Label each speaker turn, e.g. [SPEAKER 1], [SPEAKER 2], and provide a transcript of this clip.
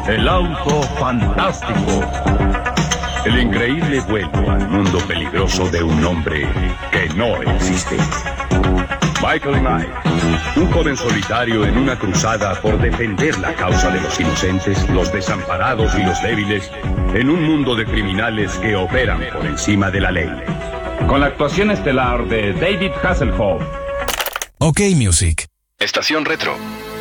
[SPEAKER 1] El auto fantástico. El increíble vuelo al mundo peligroso de un hombre que no existe. Michael Knight, un joven solitario en una cruzada por defender la causa de los inocentes, los desamparados y los débiles, en un mundo de criminales que operan por encima de la ley. Con la actuación estelar de David Hasselhoff.
[SPEAKER 2] OK Music.
[SPEAKER 3] Estación Retro.